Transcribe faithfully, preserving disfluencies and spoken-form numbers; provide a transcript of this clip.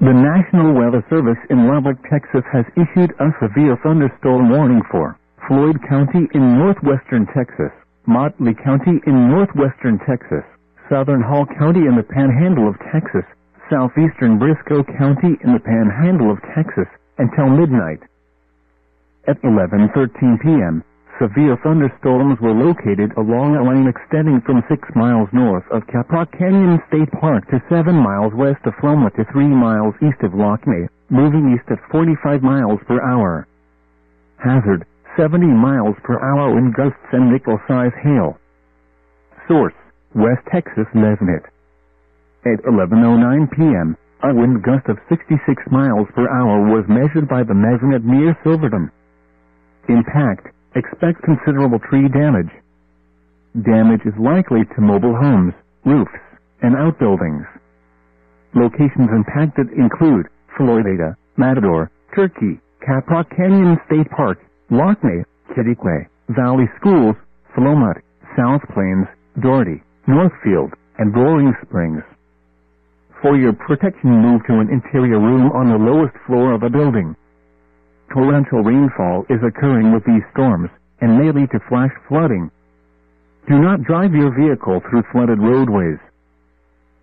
The National Weather Service in Lubbock, Texas has issued a severe thunderstorm warning for Floyd County in northwestern Texas, Motley County in northwestern Texas, Southern Hall County in the Panhandle of Texas, southeastern Briscoe County in the Panhandle of Texas, until midnight. At eleven thirteen p m, severe thunderstorms were located along a line extending from six miles north of Caprock Canyon State Park to seven miles west of Floma to three miles east of Lockney, moving east at forty-five miles per hour. Hazard, seventy miles per hour wind gusts and nickel-size hail. Source, West Texas Mesnet. At eleven oh nine p m, a wind gust of sixty-six miles per hour was measured by the Mesnet near Silverton. Impact. Expect considerable tree damage. Damage is likely to mobile homes, roofs, and outbuildings. Locations impacted include Floydada, Matador, Turkey, Caprock Canyon State Park, Lockney, Kittiquay, Valley Schools, Flomut, South Plains, Doherty, Northfield, and Roaring Springs. For your protection, move to an interior room on the lowest floor of a building. Torrential rainfall is occurring with these storms and may lead to flash flooding. Do not drive your vehicle through flooded roadways.